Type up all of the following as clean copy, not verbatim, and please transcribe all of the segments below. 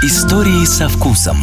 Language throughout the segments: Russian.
Истории со вкусом.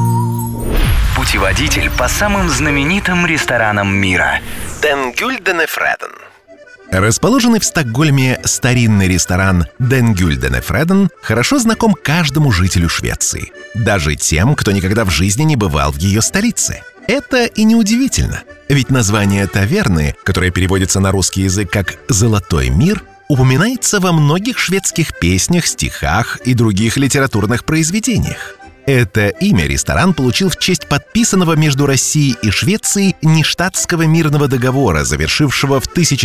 Путеводитель по самым знаменитым ресторанам мира. Den Gyldene Freden. Расположенный в Стокгольме старинный ресторан Den Gyldene Freden хорошо знаком каждому жителю Швеции, даже тем, кто никогда в жизни не бывал в ее столице. Это и неудивительно, ведь название таверны, которое переводится на русский язык как «Золотой мир», упоминается во многих шведских песнях, стихах и других литературных произведениях. Это имя ресторан получил в честь подписанного между Россией и Швецией Ништадтского мирного договора, завершившего в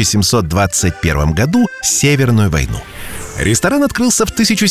1721 году Северную войну. Ресторан открылся в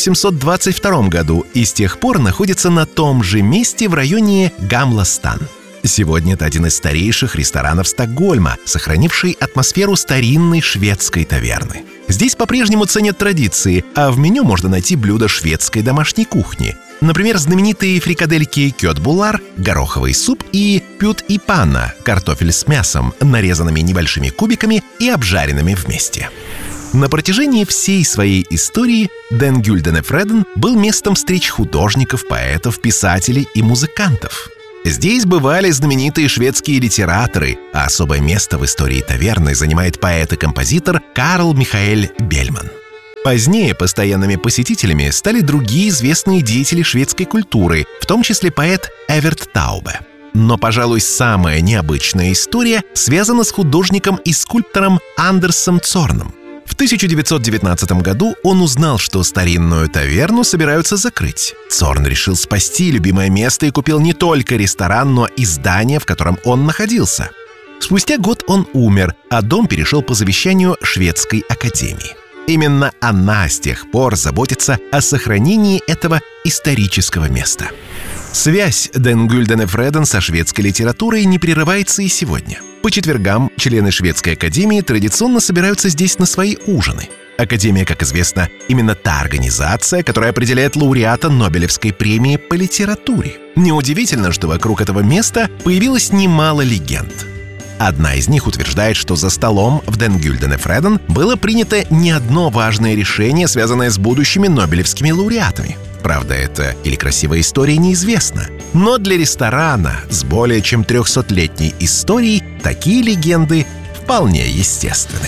1722 году и с тех пор находится на том же месте в районе Гамла-Стан. Сегодня это один из старейших ресторанов Стокгольма, сохранивший атмосферу старинной шведской таверны. Здесь по-прежнему ценят традиции, а в меню можно найти блюда шведской домашней кухни. Например, знаменитые фрикадельки кётбуллар, гороховый суп и пют и панна, картофель с мясом, нарезанными небольшими кубиками и обжаренными вместе. На протяжении всей своей истории Den Gyldene Freden был местом встреч художников, поэтов, писателей и музыкантов. Здесь бывали знаменитые шведские литераторы, а особое место в истории таверны занимает поэт и композитор Карл Михаэль Бельман. Позднее постоянными посетителями стали другие известные деятели шведской культуры, в том числе поэт Эверт Таубе. Но, пожалуй, самая необычная история связана с художником и скульптором Андерсом Цорном. В 1919 году он узнал, что старинную таверну собираются закрыть. Цорн решил спасти любимое место и купил не только ресторан, но и здание, в котором он находился. Спустя год он умер, а дом перешел по завещанию Шведской академии. Именно она с тех пор заботится о сохранении этого исторического места. Связь Den Gyldene Freden со шведской литературой не прерывается и сегодня. По четвергам члены Шведской академии традиционно собираются здесь на свои ужины. Академия, как известно, именно та организация, которая определяет лауреата Нобелевской премии по литературе. Неудивительно, что вокруг этого места появилось немало легенд. Одна из них утверждает, что за столом в Den Gyldene Freden было принято не одно важное решение, связанное с будущими нобелевскими лауреатами. Правда, это или красивая история, неизвестно. Но для ресторана с более чем 300-летней историей такие легенды вполне естественны.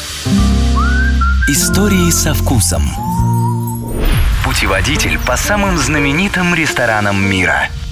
Истории со вкусом. Путеводитель по самым знаменитым ресторанам мира.